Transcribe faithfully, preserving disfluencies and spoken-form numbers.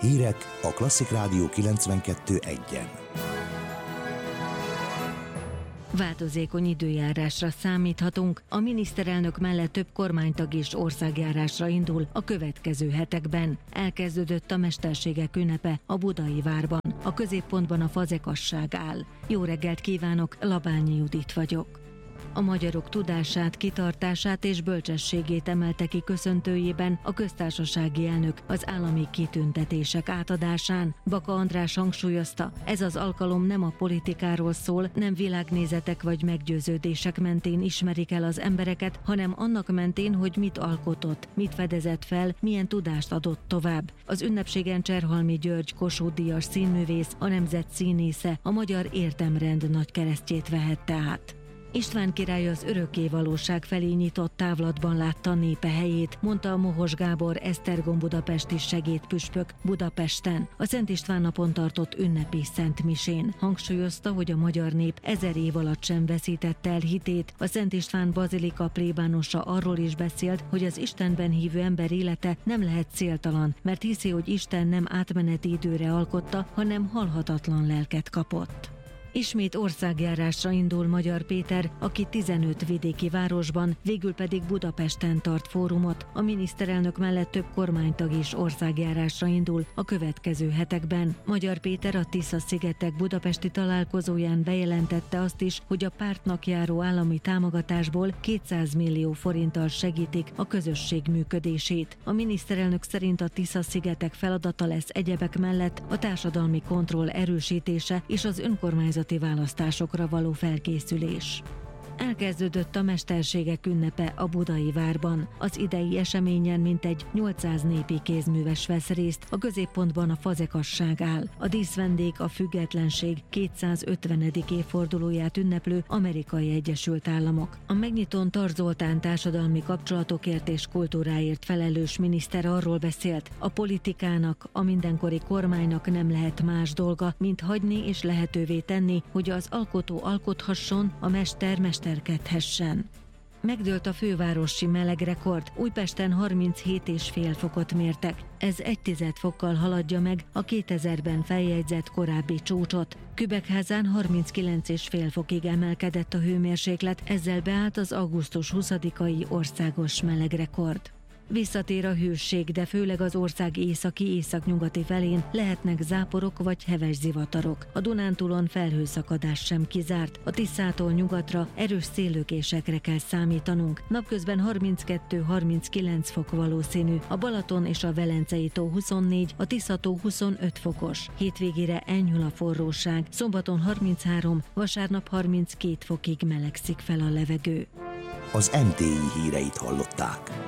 Hírek a Klasszik Rádió kilencvenkettő egyen. Változékony időjárásra számíthatunk. A miniszterelnök mellett több kormánytag is országjárásra indul a következő hetekben. Elkezdődött a mesterségek ünnepe a Budai Várban. A középpontban a fazekasság áll. Jó reggelt kívánok, Labányi Judit vagyok. A magyarok tudását, kitartását és bölcsességét emelte ki köszöntőjében a köztársasági elnök az állami kitüntetések átadásán. Baka András hangsúlyozta, ez az alkalom nem a politikáról szól, nem világnézetek vagy meggyőződések mentén ismerik el az embereket, hanem annak mentén, hogy mit alkotott, mit fedezett fel, milyen tudást adott tovább. Az ünnepségen Cserhalmi György Kossuth-díjas színművész, a nemzet színésze, a magyar érdemrend nagykeresztjét vehette át. István király az örökké valóság felé nyitott távlatban látta népe helyét, mondta a Mohos Gábor Esztergom budapesti segédpüspök Budapesten, a Szent István napon tartott ünnepi szentmisén. Hangsúlyozta, hogy a magyar nép ezer év alatt sem veszítette el hitét. A Szent István bazilika plébánosa arról is beszélt, hogy az Istenben hívő ember élete nem lehet céltalan, mert hiszi, hogy Isten nem átmeneti időre alkotta, hanem halhatatlan lelket kapott. Ismét országjárásra indul Magyar Péter, aki tizenöt vidéki városban, végül pedig Budapesten tart fórumot. A miniszterelnök mellett több kormánytag is országjárásra indul a következő hetekben. Magyar Péter a Tisza-szigetek budapesti találkozóján bejelentette azt is, hogy a pártnak járó állami támogatásból kétszáz millió forinttal segítik a közösség működését. A miniszterelnök szerint a Tisza-szigetek feladata lesz egyebek mellett a társadalmi kontroll erősítése és az önkormányzat választásokra való felkészülés. Elkezdődött a mesterségek ünnepe a Budai Várban. Az idei eseményen mintegy nyolcszáz népi kézműves vesz részt, a középpontban a fazekasság áll. A díszvendég a függetlenség kétszázötvenedik évfordulóját ünneplő Amerikai Egyesült Államok. A megnyitón Tar Zoltán társadalmi kapcsolatokért és kultúráért felelős miniszter arról beszélt, a politikának, a mindenkori kormánynak nem lehet más dolga, mint hagyni és lehetővé tenni, hogy az alkotó alkothasson, a mester mesterkedhessen. Megdőlt a fővárosi melegrekord, Újpesten harminchét egész öt fokot mértek. Ez egy tized fokkal haladja meg a kétezerben feljegyzett korábbi csúcsot. Kübekházán harminckilenc egész öt fokig emelkedett a hőmérséklet, ezzel beállt az augusztus huszadikai országos melegrekord. Visszatér a hőség, de főleg az ország északi-északnyugati felén lehetnek záporok vagy heves zivatarok. A Dunántúlon felhőszakadás sem kizárt. A Tiszától nyugatra erős széllökésekre kell számítanunk. Napközben harminckettő-harminckilenc fok valószínű, a Balaton és a Velencei tó huszonnégy, a Tisza-tó huszonöt fokos. Hétvégére enyhül a forróság, szombaton harminchárom, vasárnap harminckét fokig melegszik fel a levegő. Az em té i híreit hallották.